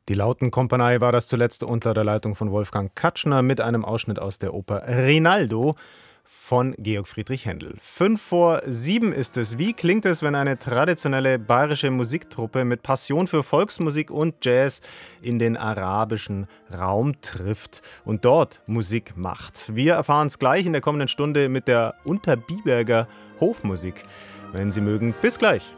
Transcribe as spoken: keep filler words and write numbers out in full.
Die Lautenkompanie war das zuletzt unter der Leitung von Wolfgang Katschner mit einem Ausschnitt aus der Oper Rinaldo von Georg Friedrich Händel. Fünf vor sieben ist es. Wie klingt es, wenn eine traditionelle bayerische Musiktruppe mit Passion für Volksmusik und Jazz in den arabischen Raum trifft und dort Musik macht? Wir erfahren es gleich in der kommenden Stunde mit der Unterbiberger Hofmusik. Wenn Sie mögen, bis gleich.